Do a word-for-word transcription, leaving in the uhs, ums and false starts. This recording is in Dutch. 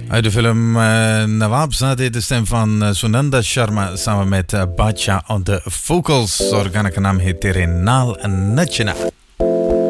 Uit de film uh, Nawab staat dit de stem van uh, Sunanda Sharma samen met uh, Bacha on the vocals. Organieke naam heet Terenal Nachina.